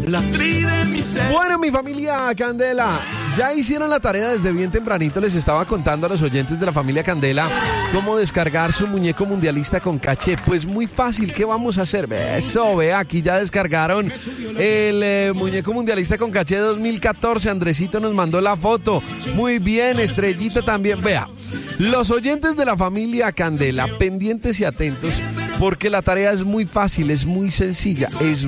Bueno, mi familia Candela, ya hicieron la tarea desde bien tempranito. Les estaba contando a los oyentes de la familia Candela cómo descargar su muñeco mundialista con caché. Pues muy fácil, ¿qué vamos a hacer? Eso, ve, aquí ya descargaron el muñeco mundialista con caché 2014. Andresito nos mandó la foto. Muy bien, Estrellita también. Vea, los oyentes de la familia Candela, pendientes y atentos, porque la tarea es muy fácil, es muy sencilla.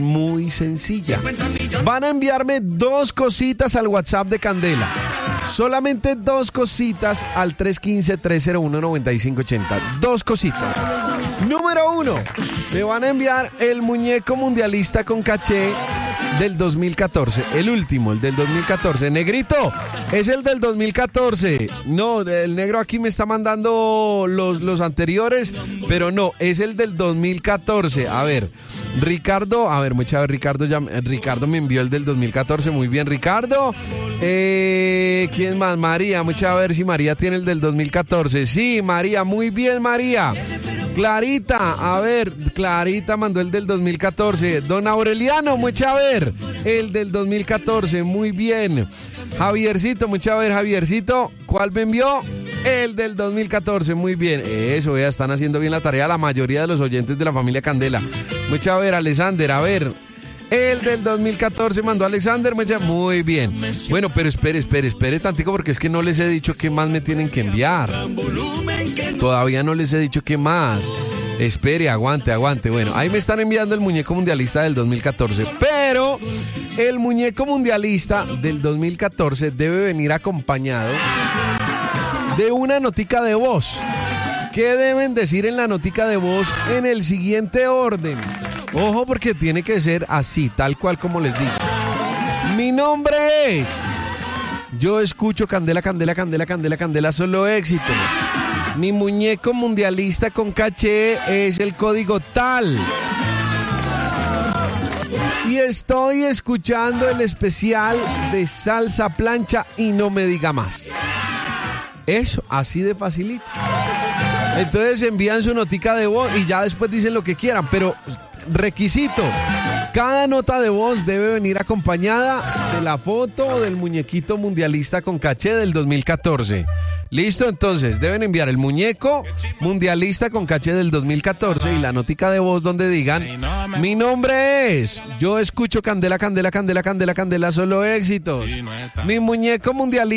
Van a enviarme 2 cositas al WhatsApp de Candela. Solamente 2 cositas al 315-301-9580. 2 cositas. Número 1, me van a enviar el muñeco mundialista con caché del 2014. El último, el del 2014. Negrito, es el del 2014. No, el negro aquí me está mandando los anteriores, pero no, es el del 2014. A ver, Ricardo, Ricardo me envió el del 2014. Muy bien, Ricardo. ¿Quién más? María, a ver si María tiene el del 2014. Sí, María, muy bien, María. Clarita, a ver, Clarita mandó el del 2014. Don Aureliano, a ver, el del 2014, muy bien. Javiercito, a ver, Javiercito, ¿cuál me envió? El del 2014, muy bien. Eso, ya están haciendo bien la tarea la mayoría de los oyentes de la familia Candela. A ver, Alexander, a ver. El del 2014 mandó Alexander, muy bien. Bueno, pero espere tantico, porque es que no les he dicho qué más me tienen que enviar. Todavía no les he dicho qué más. Espere, aguante. Bueno, ahí me están enviando el muñeco mundialista del 2014. Pero el muñeco mundialista del 2014 debe venir acompañado de una notica de voz. ¿Qué deben decir en la notica de voz en el siguiente orden? Ojo, porque tiene que ser así, tal cual como les digo. Mi nombre es... Yo escucho Candela, solo éxito. Mi muñeco mundialista con caché es el código tal. Y estoy escuchando el especial de Salsa Plancha y no me diga más. Eso, así de facilito. Entonces envían su notica de voz y ya después dicen lo que quieran, pero requisito, cada nota de voz debe venir acompañada de la foto del muñequito mundialista con caché del 2014. Listo, entonces deben enviar el muñeco mundialista con caché del 2014 y la notica de voz donde digan: mi nombre es, yo escucho Candela, solo éxitos. Mi muñeco mundialista